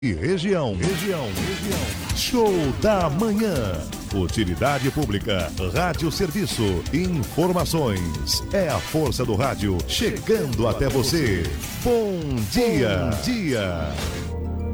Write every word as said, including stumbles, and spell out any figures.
E região, região, região. Show da manhã. Utilidade pública, rádio serviço, informações. É a força do rádio chegando até você. Bom dia, Bom dia.